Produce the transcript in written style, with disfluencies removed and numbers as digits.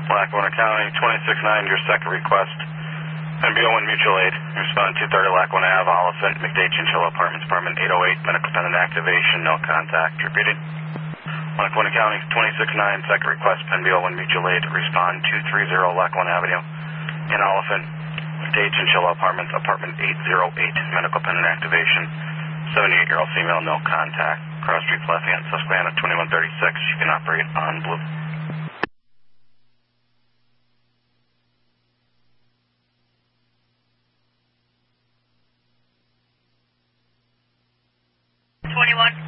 Lackawanna County, 26-9, your second request. NBO1 Mutual Aid. Respond 230 Lackawanna Ave, Oliphant, McDade Chinchilla Apartments, Apartment 808, medical pendant activation, no contact. Repeated. Lackawanna County, 26-9, second request, NBO1 Mutual Aid. Respond 230 Lackawanna Avenue in Oliphant, McDade Chinchilla Apartments, Apartment 808, medical pendant activation, 78-year-old female, no contact. Cross Street, Lafayette, Susquehanna, 2136. You can operate on blue. 21.